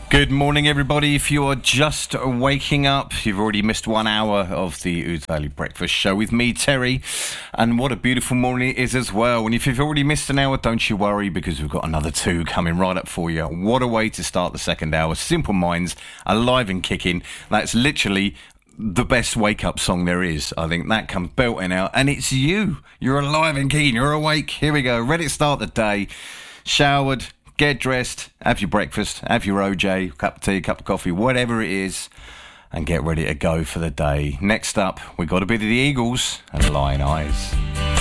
Good morning, everybody. If you are just waking up, you've already missed 1 hour of the Ouse Valley Breakfast Show with me, Terry. And what a beautiful morning it is as well. And if you've already missed an hour, don't you worry, because we've got another 2 coming right up for you. What a way to start the second hour. Simple Minds, alive and kicking. That's literally the best wake-up song there is. I think that comes belting out. And it's you. You're alive and keen. You're awake. Here we go. Ready to start the day. Showered. Get dressed, have your breakfast, have your OJ, cup of tea, cup of coffee, whatever it is, and get ready to go for the day. Next up, we've got a bit of the Eagles and Lion Eyes.